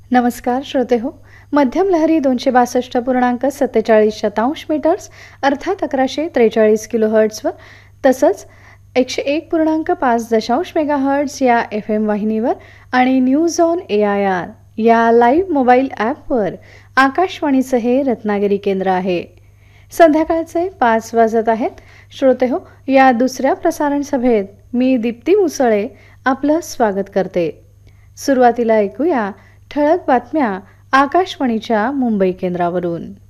नमस्कार श्रोते हो. मध्यम लहरी 262.47 मीटर्स अर्थात 1143 किलोहर्ट्झवर तसंच 101.5 मेगाहर्ट्झ या FM वाहिनीवर आणि न्यूज ऑन AIR या लाईव्ह मोबाईल ॲपवर आकाशवाणीचं हे रत्नागिरी केंद्र आहे. संध्याकाळचे 5 वाजत आहेत. श्रोते हो, या दुसऱ्या प्रसारण सभेत मी दीप्ती मुसळे आपलं स्वागत करते. सुरुवातीला ऐकूया ठळक बातम्या आकाशवाणीच्या मुंबई केंद्रावरून.